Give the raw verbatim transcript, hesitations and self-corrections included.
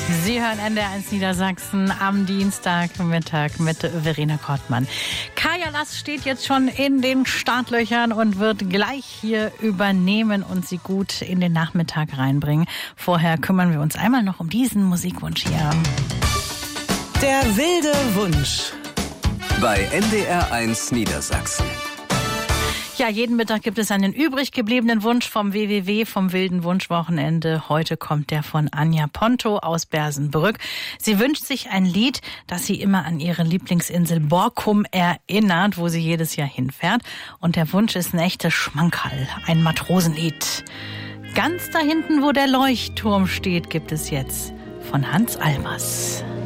Sie hören N D R eins Niedersachsen am Dienstagmittag mit Verena Kortmann. Kaya Lass steht jetzt schon in den Startlöchern und wird gleich hier übernehmen und sie gut in den Nachmittag reinbringen. Vorher kümmern wir uns einmal noch um diesen Musikwunsch hier. Der wilde Wunsch. Bei N D R eins Niedersachsen. Ja, jeden Mittag gibt es einen übrig gebliebenen Wunsch vom W W W, vom Wilden Wunschwochenende. Heute kommt der von Anja Ponto aus Bersenbrück. Sie wünscht sich ein Lied, das sie immer an ihre Lieblingsinsel Borkum erinnert, wo sie jedes Jahr hinfährt. Und der Wunsch ist ein echtes Schmankerl, ein Matrosenlied. Ganz da hinten, wo der Leuchtturm steht, gibt es jetzt von Hans Almers.